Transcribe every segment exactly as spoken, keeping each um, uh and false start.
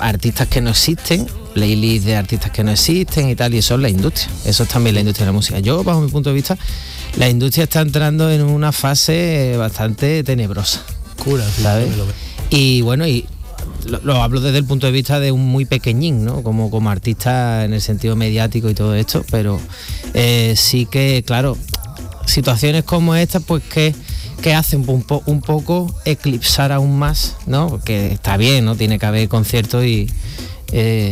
artistas que no existen, playlists de artistas que no existen y tal, y eso es la industria, eso es también la industria de la música. Yo, bajo mi punto de vista, la industria está entrando en una fase bastante tenebrosa. Cura, ¿sabes? Y bueno, y lo, lo hablo desde el punto de vista de un muy pequeñín, ¿no? Como, como artista en el sentido mediático y todo esto, pero eh, sí que, claro, situaciones como estas, pues que, que hacen un, po, un poco eclipsar aún más, ¿no? Porque está bien, ¿no? Tiene que haber conciertos y eh,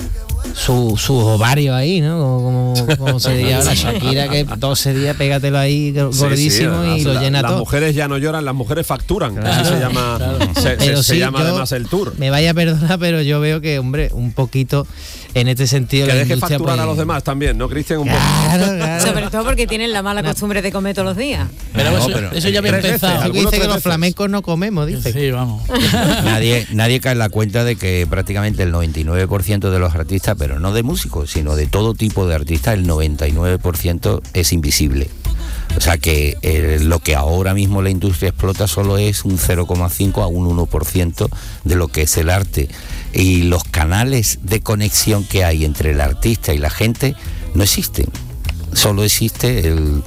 sus su ovarios ahí, ¿no? Como, como, como se diría ahora, Shakira, que doce días pégatelo ahí gordísimo, sí, sí, y lo la, llena las todo. Las mujeres ya no lloran, las mujeres facturan. Claro, así se llama, claro. se, se, sí, se llama además el tour. Me vaya a perdonar, pero yo veo que, hombre, un poquito en este sentido. Que la deje facturar pues, a los demás también, ¿no, Cristian? Un claro, poco. Claro. Sobre todo porque tienen la mala costumbre de comer todos los días. Pero, no, eso, pero eso ya había empezado. Algo dice que los flamencos no comemos, dice. Sí, vamos. Nadie, nadie cae en la cuenta de que prácticamente el noventa y nueve por ciento de los artistas, pero no de músicos, sino de todo tipo de artistas, el noventa y nueve por ciento es invisible. O sea que eh, lo que ahora mismo la industria explota solo es un cero coma cinco a un uno por ciento de lo que es el arte. Y los canales de conexión que hay entre el artista y la gente no existen. Solo existe el,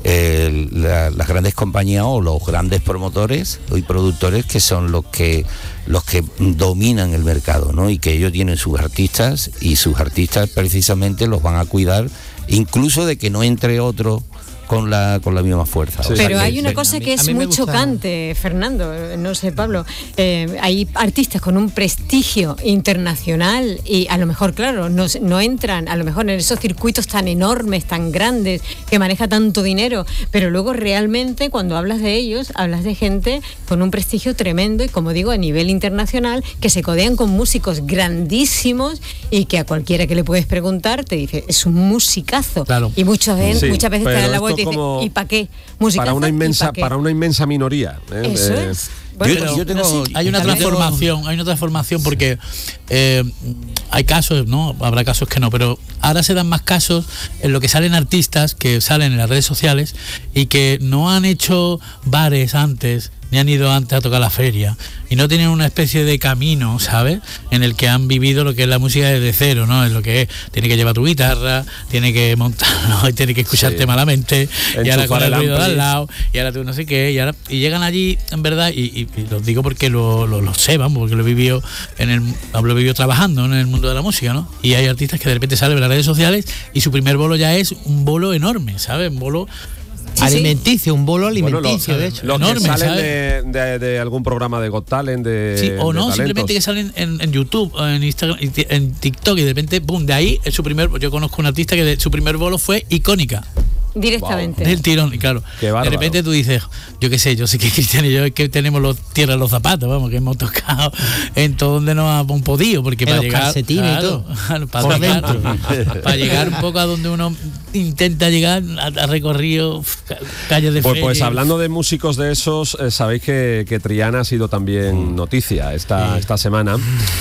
el, la, las grandes compañías o los grandes promotores y productores, que son los que los que dominan el mercado, ¿no? Y que ellos tienen sus artistas, y sus artistas precisamente los van a cuidar, incluso de que no entre otro con la con la misma fuerza. Sí. O sea, Pero que, hay una que, cosa mí, que es muy gusta... chocante, Fernando, no sé, Pablo, eh, hay artistas con un prestigio internacional y a lo mejor, claro, no, no entran a lo mejor en esos circuitos tan enormes, tan grandes, que maneja tanto dinero, pero luego realmente cuando hablas de ellos, hablas de gente con un prestigio tremendo y, como digo, a nivel internacional, que se codean con músicos grandísimos y que a cualquiera que le puedes preguntar te dice, es un musicazo. Claro. Y muchos, sí, muchas veces te dan la vuelta como ¿y para qué? Musicazo, para una inmensa ¿y pa qué? para una inmensa minoría, ¿eh? Eso eh, es. Bueno, yo, pero, yo tengo, no sé, hay una transformación, hay una transformación porque eh, hay casos, ¿no? Habrá casos que no, pero ahora se dan más casos en lo que salen artistas que salen en las redes sociales y que no han hecho bares antes, ni han ido antes a tocar la feria, y no tienen una especie de camino, ¿sabes? En el que han vivido lo que es la música desde cero, ¿no? Es lo que es, tiene que llevar tu guitarra, tiene que montar, ¿no? Y tiene que escucharte sí. malamente, enchufar, y ahora con el ruido de al lado, y ahora tú no sé qué, y ahora y llegan allí, en verdad, y, y, y los digo porque lo, lo, lo sé, vamos, porque lo he vivido en el, lo he vivido trabajando, ¿no? En el mundo de la música, ¿no? Y hay artistas que de repente salen de las redes sociales y su primer bolo ya es un bolo enorme, ¿sabes? Un bolo Sí, alimenticio, sí. un bolo alimenticio, bueno, lo, de hecho. Los enorme, que salen de, de, de algún programa de Got Talent, de sí, o no, de simplemente que salen en, en YouTube, en Instagram, en TikTok, y de repente, pum, de ahí es su primer. Yo conozco un artista que de, su primer bolo fue Icónica. Directamente. Wow. Del tirón, y claro. De repente tú dices, yo qué sé, yo sé que Cristian y yo es que tenemos los tierra en los zapatos, vamos, que hemos tocado en todo donde nos hemos podido, porque en para los llegar. Calcetines claro, y todo. Para, llegar, para llegar un poco a donde uno intenta llegar, a, a recorrido calles de pues, feria. pues hablando de músicos de esos, eh, sabéis que, que Triana ha sido también noticia esta, sí. esta semana,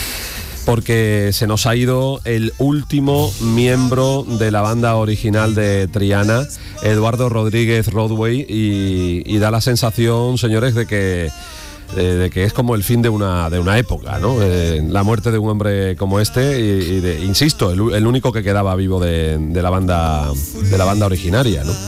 porque se nos ha ido el último miembro de la banda original de Triana, Eduardo Rodríguez Rodway, y, y da la sensación, señores, de que de, de que es como el fin de una de una época, ¿no? Eh, la muerte de un hombre como este, y, y de, insisto, el, el único que quedaba vivo de, de la banda de la banda originaria, ¿no?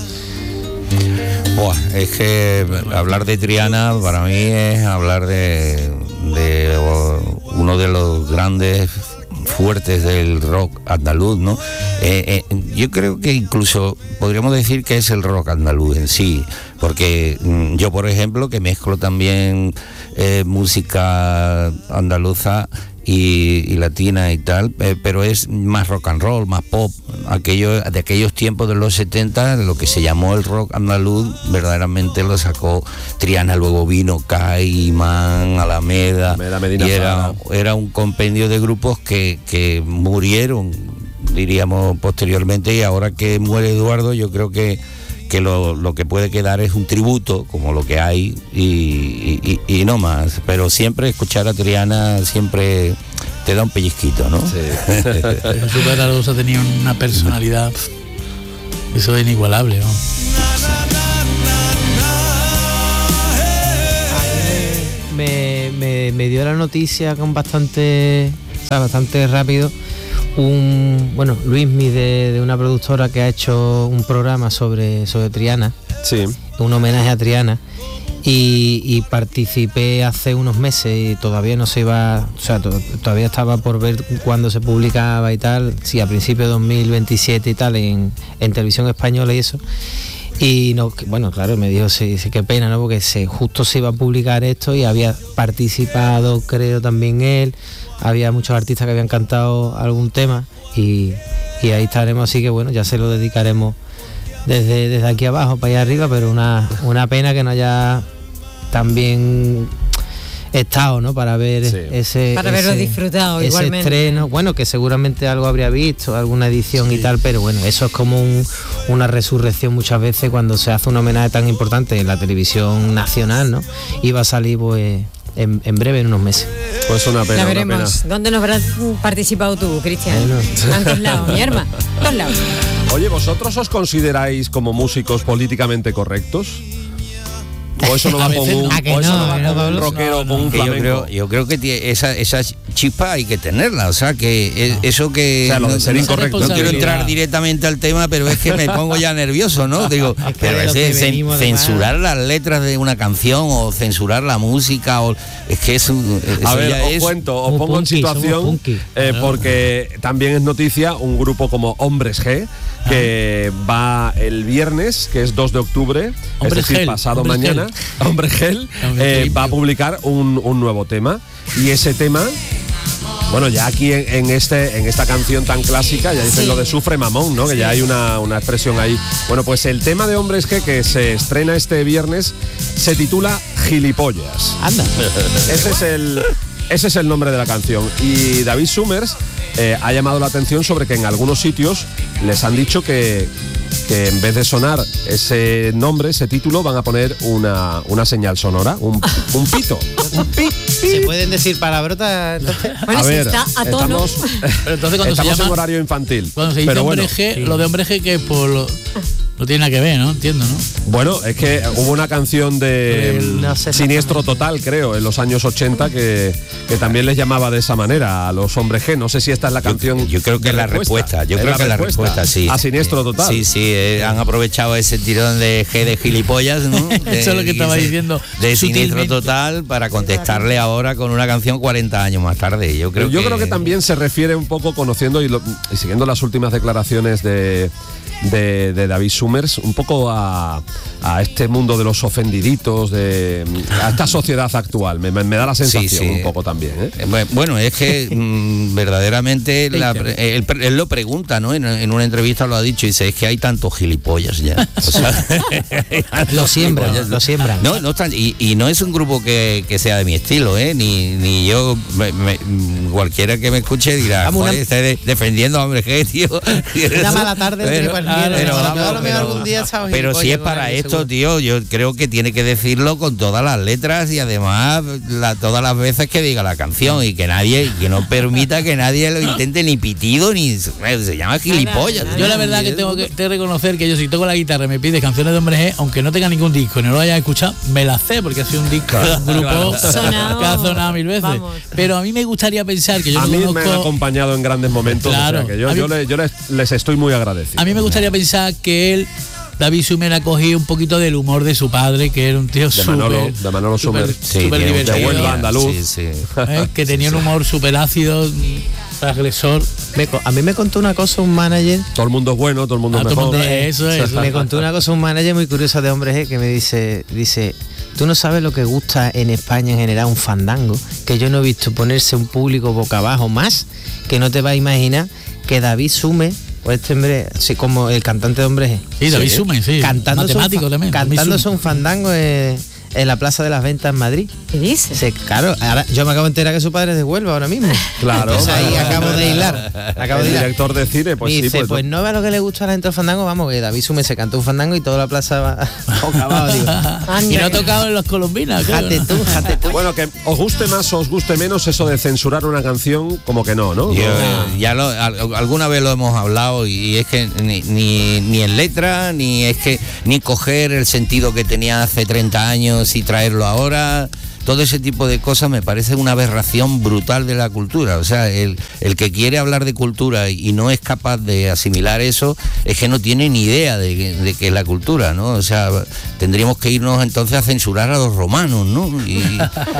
Buah, es que hablar de Triana para mí es hablar de, de uno de los grandes fuertes del rock andaluz, ¿no? Eh, eh, yo creo que incluso podríamos decir que es el rock andaluz en sí, porque mm, yo, por ejemplo, que mezclo también eh, música andaluza y, y latina y tal, eh, pero es más rock and roll, más pop, aquello, de aquellos tiempos de los setenta, lo que se llamó el rock andaluz, verdaderamente lo sacó Triana, luego vino Caimán, Alameda, Alameda y era, era un compendio de grupos que, que murieron, diríamos, posteriormente, y ahora que muere Eduardo, yo creo que que lo, lo que puede quedar es un tributo, como lo que hay, y, y, y no más. Pero siempre escuchar a Triana siempre te da un pellizquito, ¿no? Sí. Super Arosa tenía una personalidad, eso es inigualable, ¿no? Me, me, me dio la noticia con bastante contar bastante rápido. Un bueno, Luismi de, de una productora que ha hecho un programa sobre, sobre Triana, sí, un homenaje a Triana, y, y participé hace unos meses y todavía no se iba, o sea, to, todavía estaba por ver cuándo se publicaba y tal, sí, a principios de dos mil veintisiete y tal, en, en televisión española y eso. Y no, bueno, claro, me dijo, sí, sí, qué pena, ¿no? Porque se, justo se iba a publicar esto y había participado, creo, también él. Había muchos artistas que habían cantado algún tema y, y ahí estaremos, así que bueno, ya se lo dedicaremos desde, desde aquí abajo para allá arriba, pero una, una pena que no haya también estado, ¿no? Para ver sí. ese para verlo ese, disfrutado ese igualmente. Estreno, bueno, que seguramente algo habría visto, alguna edición sí. y tal, pero bueno, eso es como un, una resurrección muchas veces cuando se hace un homenaje tan importante en la televisión nacional, ¿no? Y va a salir pues En, en breve, en unos meses. Pues una pena. Ya veremos. Una pena. ¿Dónde nos habrás participado tú, Cristian? Bueno. En todos lados, mi hermano. En todos lados. Oye, ¿vosotros os consideráis como músicos políticamente correctos? ¿O eso no va con un, no, o eso no va no, con un no, rockero, no, con un Que yo flamenco? creo, yo creo que tiene esa, esa chispa hay que tenerla, o sea que no. eso que o sea, lo de ser no, incorrecto. no quiero entrar directamente al tema, pero es que me pongo ya nervioso, ¿no? Digo, es que pero de lo ese, que venimos de censurar más. las letras de una canción o censurar la música o es que es un, A ver, ya os es, cuento, os Muy pongo punky, en situación somos punky. eh, porque también es noticia un grupo como Hombres G que ah. va el viernes, que es dos de octubre, Hombre es decir, Gel, pasado Hombre mañana, Gel. Hombre Gel eh, va a publicar un, un nuevo tema y ese tema, bueno, ya aquí en, en este en esta canción tan clásica ya dicen sí. lo de sufre mamón, ¿no? Que sí. ya hay una, una expresión ahí. Bueno, pues el tema de Hombres G que se estrena este viernes se titula Gilipollas. Anda. Ese es el ese es el nombre de la canción y David Summers eh, ha llamado la atención sobre que en algunos sitios les han dicho que que en vez de sonar ese nombre, ese título, van a poner una, una señal sonora, un, un pito. Un pi, pi. ¿Se pueden decir palabrotas? Bueno, a si ver, está a tono. estamos, Pero entonces cuando estamos se llama, en horario infantil. Cuando se dice pero hombre bueno, G, sí. lo de hombre G que por lo, no tiene nada que ver, ¿no? Entiendo, ¿no? Bueno, es que hubo una canción de No sé Siniestro Total, creo, en los años ochenta que, que también les llamaba de esa manera a los hombres G. No sé si esta es la canción. Yo, yo creo que es la respuesta. Yo creo que es la respuesta, sí. A Siniestro Total. Sí, sí, eh, han aprovechado ese tirón de G de gilipollas, ¿no? De, Eso es lo que estaba diciendo. De Siniestro sutilmente. Total para contestarle ahora con una canción cuarenta años más tarde. Yo creo, Yo que, creo que también se refiere un poco, conociendo y, lo, y siguiendo las últimas declaraciones de, de, de David Summers, un poco a, a este mundo de los ofendiditos, de, a esta sociedad actual. Me, me da la sensación sí, sí. un poco también. ¿eh? Bueno, es que mmm, verdaderamente la, él, él lo pregunta, ¿no? En, en una entrevista lo ha dicho y dice, es que hay tantos gilipollas ya. O sea, lo siembran, lo siembran. No, no tan, y, y no es un grupo que, que sea de mi estilo, ¿eh? Ni, ni yo, me, me, cualquiera que me escuche dirá, joder, está de, defendiendo a hombre G, tío. Una mala tarde entre cualquiera. Pero, Pero, vamos, a lo mejor pero, algún día estaba pero si es para algo, esto, seguro. tío, yo creo que tiene que decirlo con todas las letras y además la, todas las veces que diga la canción y que nadie, que no permita que nadie lo intente ni pitido ni se llama gilipollas. Yo la verdad que tengo que, tengo que reconocer que yo si toco la guitarra y me pides canciones de hombre G, aunque no tenga ningún disco y no lo haya escuchado, me la sé porque ha sido un disco, Claro, un grupo claro. Sonado. que ha sonado mil veces. Vamos. Pero a mí me gustaría pensar que yo A no mí conozco, me han acompañado en grandes momentos, Claro. o sea que yo, A mí- yo, le- yo les, les estoy muy agradecido. A mí me gustaría pensar que él, David Summers, ha cogido un poquito del humor de su padre, que era un tío De súper... Manolo, de Manolo súper- Summers. Sí, súper tiene divertido. de Huelva, andaluz. Sí, sí. ¿eh? Que tenía un humor súper ácido, transgresor. Me co- a mí me contó una cosa un manager. Todo el mundo es bueno, todo el mundo A es todo mejor. mundo- eso es. eso Me es. contó una cosa un manager muy curioso de Hombre G que me dice, dice, tú no sabes lo que gusta en España en general un fandango, que yo no he visto ponerse un público boca abajo más, que no te vas a imaginar que David Summers, o este hombre, así como el cantante de Hombre G. Sí, David Summers, sí. Cantándose un, Matemático fa- también. David cantándose Summers. un fandango en, en la Plaza de las Ventas en Madrid. ¿Qué dices? Se, claro, ahora yo me acabo de enterar que su padre es de Huelva ahora mismo. Claro. Entonces ahí acabo de hilar. Acabo El de hilar. director de cine, pues Me sí, dice, pues, pues no vea lo que le gusta a la gente del fandango, vamos, que David Summers se cantó un fandango y toda la plaza va boca abajo, digo. Y no ha tocado en los colombinas, creo, Jate ¿no? tú, jate tú. Bueno, que os guste más o os guste menos eso de censurar una canción, como que no, ¿no? Yo, No. ya lo, al- alguna vez lo hemos hablado y es que ni, ni, ni en letra, ni es que ni coger el sentido que tenía hace treinta años y traerlo ahora. todo ese tipo de cosas me parece una aberración brutal de la cultura. O sea, el, el que quiere hablar de cultura y no es capaz de asimilar eso, es que no tiene ni idea de, de qué es la cultura, ¿no? O sea, tendríamos que irnos entonces a censurar a los romanos, ¿no? Y, y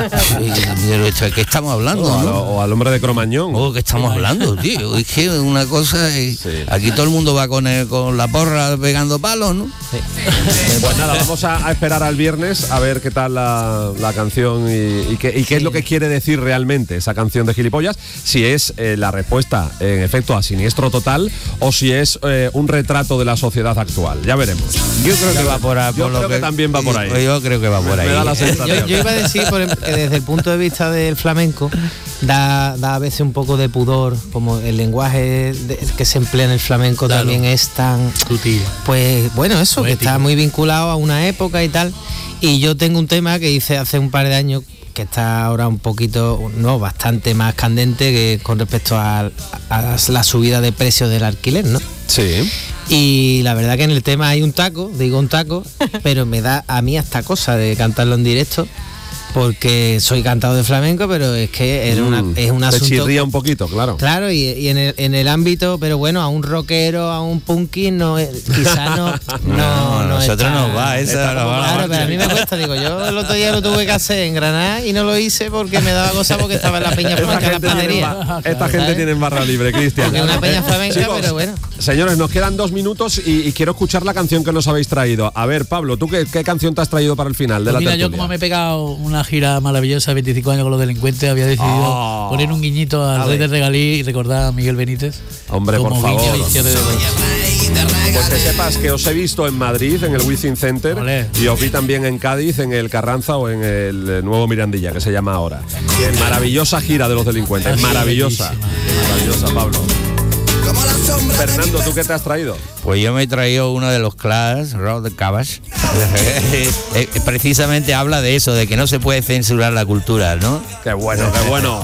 ¿de qué estamos hablando? O, ¿no? a, o al hombre de Cromañón. ¿O qué estamos hablando, tío? Es que una cosa es, sí. Aquí todo el mundo va con, el, con la porra pegando palos, ¿no? Sí. Pues nada, vamos a, a esperar al viernes a ver qué tal la, la canción y, y, qué, y qué sí. es lo que quiere decir realmente esa canción de Gilipollas, si es eh, la respuesta en efecto a Siniestro Total o si es eh, un retrato de la sociedad actual. Ya veremos. Yo creo que va por ahí. Yo creo que, que también va por ahí. Yo creo que va por ahí. Me da la yo, yo iba a decir por el, que desde el punto de vista del flamenco da, da a veces un poco de pudor, como el lenguaje de, que se emplea en el flamenco claro. también es tan sutil. Pues bueno, eso, poético. Que está muy vinculado a una época y tal. Y yo tengo un tema que hice hace un par de años que está ahora un poquito, no, bastante más candente que con respecto a, a la subida de precios del alquiler, ¿no? Sí. Y la verdad que en el tema hay un taco, digo un taco, pero me da a mí hasta cosa de cantarlo en directo, porque soy cantado de flamenco, pero es que era una, mm, es un asunto... Te chirría un poquito, claro. Claro, y, y en, el, en el ámbito, pero bueno, a un rockero, a un punky, no, quizás no... No, no, no nosotros está, nos va, esa no va. Claro, pero a mí me cuesta, digo, yo el otro día lo tuve que hacer en Granada y no lo hice porque me daba cosa porque estaba en la peña flamenca, en la panadería. Esta gente ¿sabes? Tiene barra libre, Cristian. Porque una peña flamenca, chicos, pero bueno. Señores, nos quedan dos minutos y, y quiero escuchar la canción que nos habéis traído. A ver, Pablo, ¿tú qué, qué canción te has traído para el final de pues la mira, tertulia? Yo como me he pegado una gira maravillosa, veinticinco años con los delincuentes, había decidido oh, poner un guiñito al Rey del Regalí y recordar a Miguel Benítez. Hombre, por favor. De pues que sepas que os he visto en Madrid, en el Wizzing Center, Olé. Y os vi también en Cádiz, en el Carranza o en el nuevo Mirandilla, que se llama ahora. Qué maravillosa gira de los delincuentes, Así maravillosa. Maravillosa, Pablo. Fernando, ¿tú qué te has traído? Pues yo me he traído uno de los Clash, Rock the Cabbage. Precisamente habla de eso, de que no se puede censurar la cultura, ¿no? Qué bueno, qué bueno.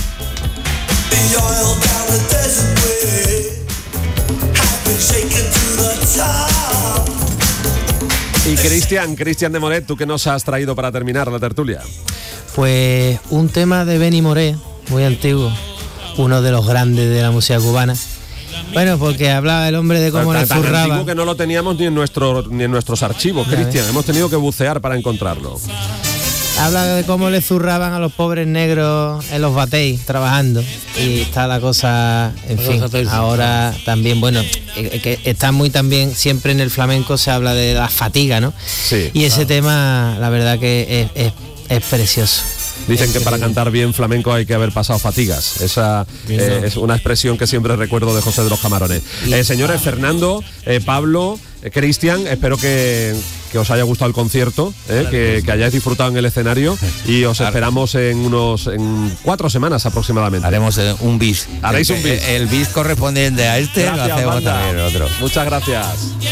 Y Cristian, Cristian de Moret, ¿tú qué nos has traído para terminar la tertulia? Pues un tema de Benny Moré, muy antiguo, uno de los grandes de la música cubana. Bueno, porque hablaba el hombre de cómo le zurraba. Tan antiguo que no lo teníamos ni en, nuestro, ni en nuestros archivos, Cristian. Hemos tenido que bucear para encontrarlo. Habla de cómo le zurraban a los pobres negros en los bateis trabajando. Y está la cosa, en fin, ahora también, bueno, que está muy también, siempre en el flamenco se habla de la fatiga, ¿no? Sí. Y ese claro. tema, la verdad que es, es, es precioso. Dicen que para cantar bien flamenco hay que haber pasado fatigas. Esa eh, es una expresión que siempre recuerdo de José de los Camarones. Eh, señores, Fernando, eh, Pablo, eh, Cristian, espero que, que os haya gustado el concierto, eh, que, que hayáis disfrutado en el escenario y os esperamos en unos en cuatro semanas aproximadamente. Haremos eh, un bis. Haréis el, un bis. El, el bis correspondiente a este gracias, lo hacemos banda. También otro. Muchas gracias.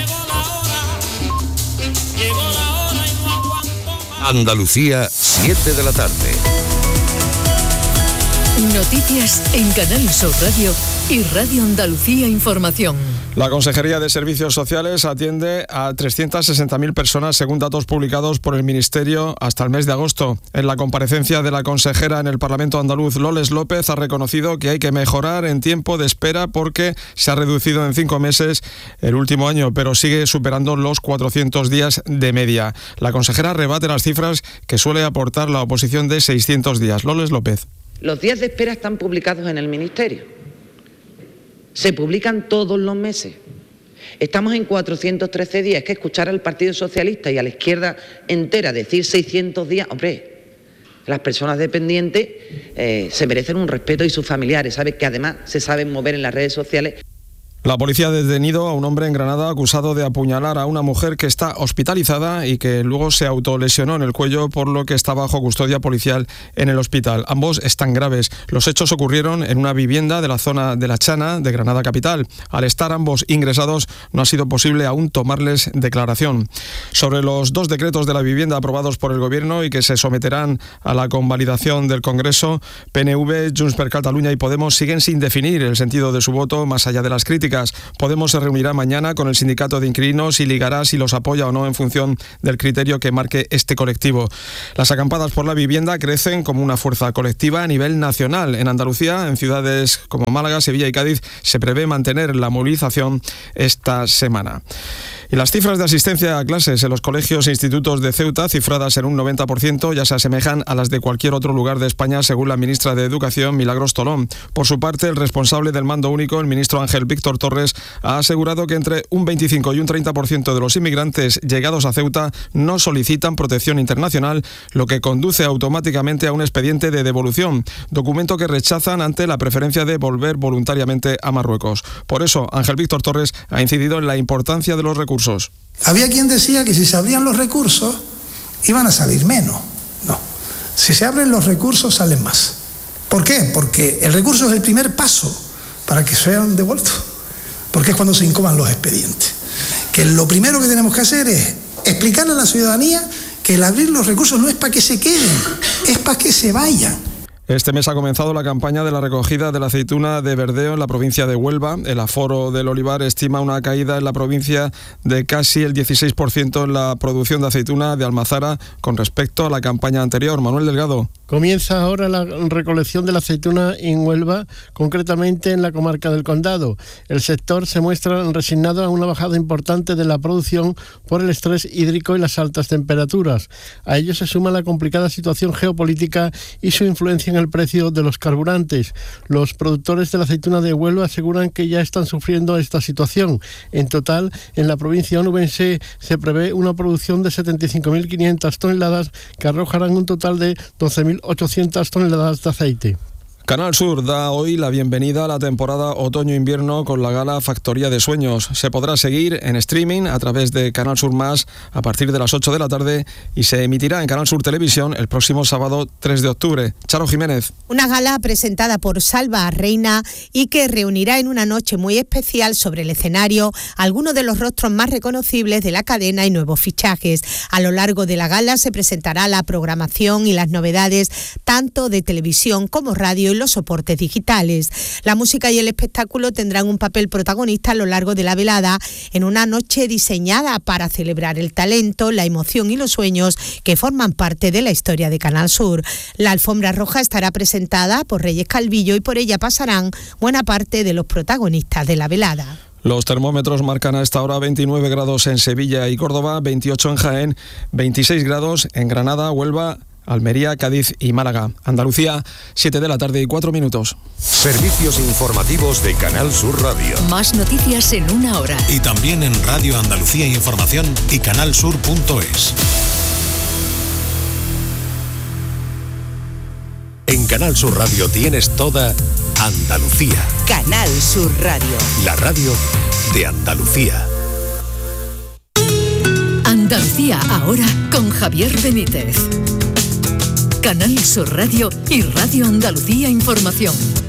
Andalucía, siete de la tarde. Noticias en Canal Sur Radio y Radio Andalucía Información. La Consejería de Servicios Sociales atiende a trescientas sesenta mil personas según datos publicados por el Ministerio hasta el mes de agosto. En la comparecencia de la consejera en el Parlamento andaluz, Loles López, ha reconocido que hay que mejorar en tiempo de espera porque se ha reducido en cinco meses el último año, pero sigue superando los cuatrocientos días de media. La consejera rebate las cifras que suele aportar la oposición de seiscientos días. Loles López. Los días de espera están publicados en el Ministerio. Se publican todos los meses. Estamos en cuatrocientos trece días. Es que escuchar al Partido Socialista y a la izquierda entera decir seiscientos días, hombre, las personas dependientes eh, se merecen un respeto y sus familiares, ¿sabes? Que además se saben mover en las redes sociales. La policía ha detenido a un hombre en Granada acusado de apuñalar a una mujer que está hospitalizada y que luego se autolesionó en el cuello, por lo que está bajo custodia policial en el hospital. Ambos están graves. Los hechos ocurrieron en una vivienda de la zona de La Chana, de Granada capital. Al estar ambos ingresados, no ha sido posible aún tomarles declaración. Sobre los dos decretos de la vivienda aprobados por el Gobierno y que se someterán a la convalidación del Congreso, P N V, Junts per Catalunya y Podemos siguen sin definir el sentido de su voto, más allá de las críticas políticas. Podemos se reunirá mañana con el sindicato de inquilinos y ligará si los apoya o no en función del criterio que marque este colectivo. Las acampadas por la vivienda crecen como una fuerza colectiva a nivel nacional. En Andalucía, en ciudades como Málaga, Sevilla y Cádiz, se prevé mantener la movilización esta semana. Y las cifras de asistencia a clases en los colegios e institutos de Ceuta, cifradas en un noventa por ciento, ya se asemejan a las de cualquier otro lugar de España, según la ministra de Educación, Milagros Tolón. Por su parte, el responsable del mando único, el ministro Ángel Víctor Torres, ha asegurado que entre un veinticinco y un treinta por ciento de los inmigrantes llegados a Ceuta no solicitan protección internacional, lo que conduce automáticamente a un expediente de devolución, documento que rechazan ante la preferencia de volver voluntariamente a Marruecos. Por eso, Ángel Víctor Torres ha incidido en la importancia de los recursos. Había quien decía que si se abrían los recursos iban a salir menos. No, si se abren los recursos salen más. ¿Por qué? Porque el recurso es el primer paso para que sean devueltos, porque es cuando se incoan los expedientes. Que lo primero que tenemos que hacer es explicarle a la ciudadanía que el abrir los recursos no es para que se queden, es para que se vayan. Este mes ha comenzado la campaña de la recogida de la aceituna de verdeo en la provincia de Huelva. El aforo del olivar estima una caída en la provincia de casi el dieciséis por ciento en la producción de aceituna de Almazara con respecto a la campaña anterior. Manuel Delgado. Comienza ahora la recolección de la aceituna en Huelva, concretamente en la comarca del Condado. El sector se muestra resignado a una bajada importante de la producción por el estrés hídrico y las altas temperaturas. A ello se suma la complicada situación geopolítica y su influencia en el precio de los carburantes. Los productores de la aceituna de Huelva aseguran que ya están sufriendo esta situación. En total, en la provincia onubense se prevé una producción de setenta y cinco mil quinientas toneladas que arrojarán un total de doce mil ochocientas toneladas de aceite. Canal Sur da hoy la bienvenida a la temporada otoño-invierno con la gala Factoría de Sueños. Se podrá seguir en streaming a través de Canal Sur Más a partir de las ocho de la tarde y se emitirá en Canal Sur Televisión el próximo sábado tres de octubre. Charo Jiménez. Una gala presentada por Salva Reina y que reunirá en una noche muy especial sobre el escenario algunos de los rostros más reconocibles de la cadena y nuevos fichajes. A lo largo de la gala se presentará la programación y las novedades tanto de televisión como radio y los soportes digitales. La música y el espectáculo tendrán un papel protagonista a lo largo de la velada en una noche diseñada para celebrar el talento, la emoción y los sueños que forman parte de la historia de Canal Sur. La alfombra roja estará presentada por Reyes Calvillo y por ella pasarán buena parte de los protagonistas de la velada. Los termómetros marcan a esta hora veintinueve grados en Sevilla y Córdoba, veintiocho en Jaén, veintiséis grados en Granada, Huelva, Almería, Cádiz y Málaga. Andalucía, siete de la tarde y cuatro minutos. Servicios informativos de Canal Sur Radio. Más noticias en una hora. Y también en Radio Andalucía Información y canalsur punto es. En Canal Sur Radio tienes toda Andalucía. Canal Sur Radio. La radio de Andalucía. Andalucía ahora con Javier Benítez. Canal Sur Radio y Radio Andalucía Información.